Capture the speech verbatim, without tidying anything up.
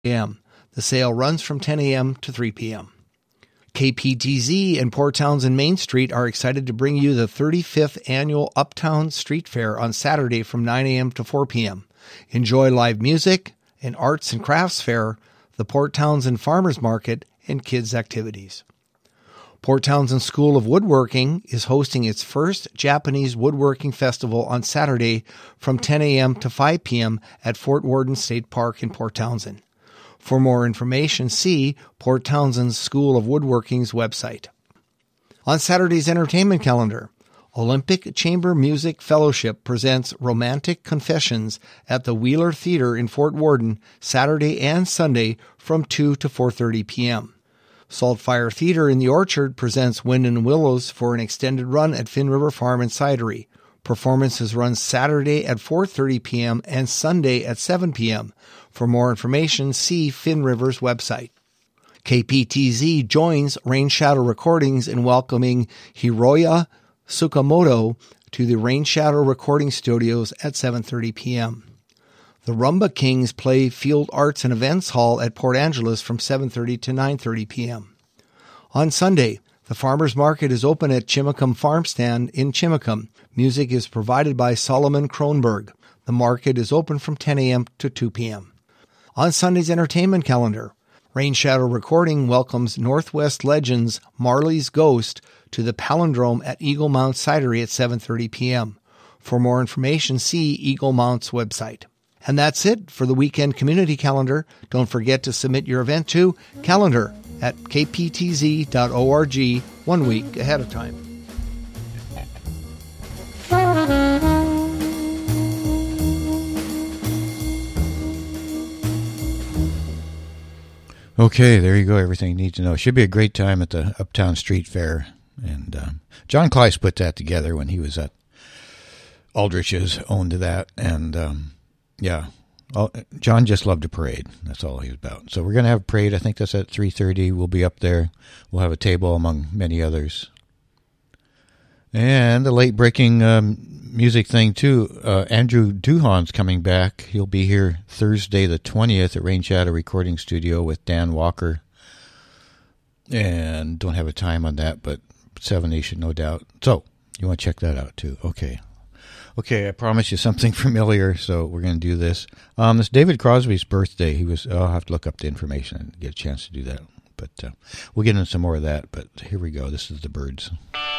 a.m. The sale runs from ten a.m. to three p.m. K P T Z and Port Townsend Main Street are excited to bring you the thirty-fifth Annual Uptown Street Fair on Saturday from nine a.m. to four p.m. Enjoy live music, an arts and crafts fair, the Port Townsend Farmers Market, and kids' activities. Port Townsend School of Woodworking is hosting its first Japanese Woodworking Festival on Saturday from ten a.m. to five p.m. at Fort Worden State Park in Port Townsend. For more information, see Port Townsend School of Woodworking's website. On Saturday's entertainment calendar, Olympic Chamber Music Fellowship presents Romantic Confessions at the Wheeler Theater in Fort Worden Saturday and Sunday from two to four thirty p.m. Saltfire Theater in the Orchard presents Wind and Willows for an extended run at Finn River Farm and Cidery. Performances run Saturday at four thirty p.m. and Sunday at seven p.m. For more information, see Finn River's website. K P T Z joins Rain Shadow Recordings in welcoming Hiroya Tsukamoto to the Rain Shadow Recording Studios at seven thirty p.m. The Rumba Kings play Field Arts and Events Hall at Port Angeles from seven thirty to nine thirty p.m. On Sunday, the Farmers Market is open at Chimacum Farm Stand in Chimacum. Music is provided by Solomon Kronberg. The market is open from ten a.m. to two p.m. On Sunday's entertainment calendar, Rain Shadow Recording welcomes Northwest Legends Marley's Ghost to the Palindrome at Eagle Mount Cidery at seven thirty p.m. For more information, see Eagle Mount's website. And that's it for the weekend community calendar. Don't forget to submit your event to calendar at k p t z dot org one week ahead of time. Okay, there you go. Everything you need to know. Should be a great time at the Uptown Street Fair. And um, John Kleiss put that together when he was at Aldrich's, owned that. And, um, yeah, all, John just loved a parade. That's all he was about. So we're going to have a parade. I think that's at three thirty. We'll be up there. We'll have a table among many others. And the late-breaking um, music thing, too. Uh, Andrew Duhon's coming back. He'll be here Thursday the twentieth at Rain Shadow Recording Studio with Dan Walker. And don't have a time on that, but seven Nation, no doubt. So, you want to check that out, too. Okay. Okay, I promised you something familiar, so we're going to do this. Um, it's David Crosby's birthday. He was. I'll have to look up the information and get a chance to do that. But uh, we'll get into some more of that. But here we go. This is the Byrds.